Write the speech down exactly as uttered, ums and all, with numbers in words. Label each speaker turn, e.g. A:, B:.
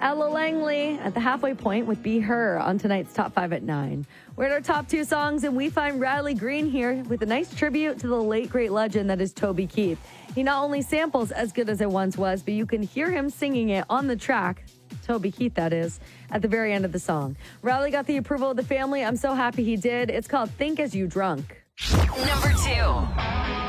A: Ella Langley at the halfway point with Be Her on tonight's Top five at nine. We're at our top two songs, and we find Riley Green here with a nice tribute to the late, great legend that is Toby Keith. He not only samples As Good As It Once Was, but you can hear him singing it on the track, Toby Keith that is, at the very end of the song. Riley got the approval of the family. I'm so happy he did. It's called Think As You Drunk.
B: Number two.